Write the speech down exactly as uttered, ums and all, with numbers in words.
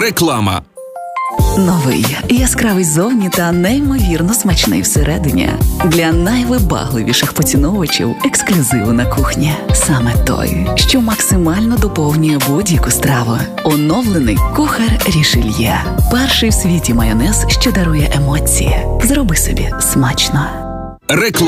Реклама. Новий, яскравий зовні та неймовірно смачний всередині. Для найвибагливіших поціновувачів ексклюзиву на кухні. Саме той, що максимально доповнює будь-яку страву. Оновлений кухар Рішельє. Перший в світі майонез, що дарує емоції. Зроби собі смачно. Реклама.